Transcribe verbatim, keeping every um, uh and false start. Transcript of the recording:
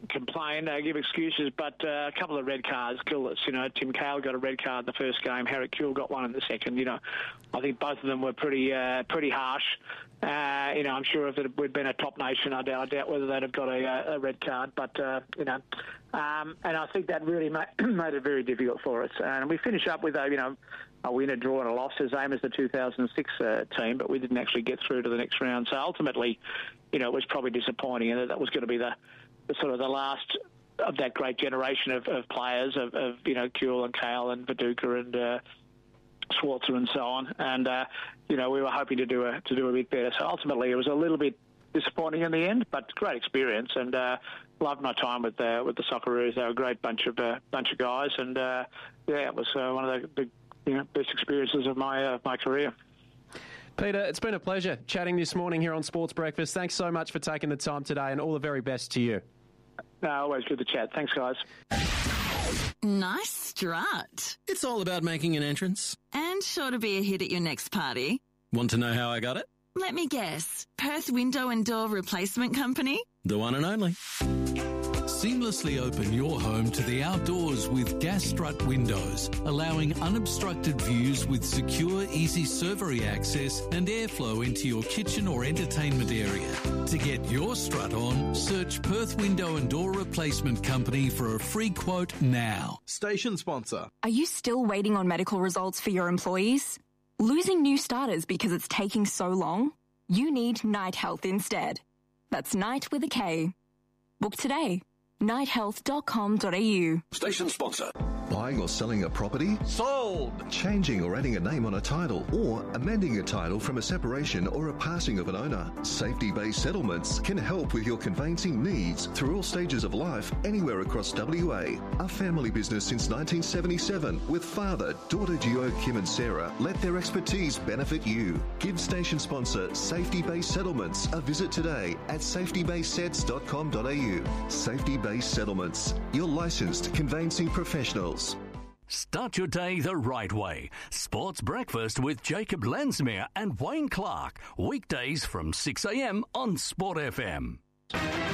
complain, uh, give excuses, but uh, a couple of red cards killed us. You know, Tim Cahill got a red card in the first game. Harry Kuehl got one in the second. You know, I think both of them were pretty uh, pretty harsh. Uh, you know, I'm sure if it had been a top nation, I doubt, I doubt whether they'd have got a, a red card. But, uh, you know, um, and I think that really made, made it very difficult for us. And we finish up with, a, you know, a win, a draw and a loss, the same as the two thousand six uh, team, but we didn't actually get through to the next round. So ultimately, you know, it was probably disappointing, and that was going to be the, the sort of the last of that great generation of, of players, of, of, you know, Kuehl and Cahill and Viduka and uh, Schwarzer and so on. And, uh, you know, we were hoping to do a to do a bit better. So ultimately it was a little bit disappointing in the end, but great experience, and uh, loved my time with uh, with the Socceroos. They were a great bunch of uh, bunch of guys, and uh, yeah, it was uh, one of the, the you know, best experiences of my uh, my career. Peter, it's been a pleasure chatting this morning here on Sports Breakfast. Thanks so much for taking the time today, and all the very best to you. No, always good to chat. Thanks, guys. Nice strut. It's all about making an entrance. And sure to be a hit at your next party. Want to know how I got it? Let me guess. Perth Window and Door Replacement Company? The one and only. Seamlessly open your home to the outdoors with Gas Strut windows, allowing unobstructed views with secure, easy servery access and airflow into your kitchen or entertainment area. To get your strut on, search Perth Window and Door Replacement Company for a free quote now. Station sponsor. Are you still waiting on medical results for your employees? Losing new starters because it's taking so long? You need Night Health instead. That's Night with a K. Book today. night health dot com dot a u. Station sponsor. Buying or selling a property? Sold! Changing or adding a name on a title, or amending a title from a separation or a passing of an owner. Safety-based settlements can help with your conveyancing needs through all stages of life, anywhere across W A. A family business since nineteen seventy-seven, with father, daughter duo Kim and Sarah, let their expertise benefit you. Give station sponsor Safety-based Settlements a visit today at safety based sets dot com dot a u. Safety-based Settlements, your licensed conveyancing professionals. Start your day the right way. Sports Breakfast with Jacob Lensmere and Wayne Clark. Weekdays from six a.m. on Sport F M.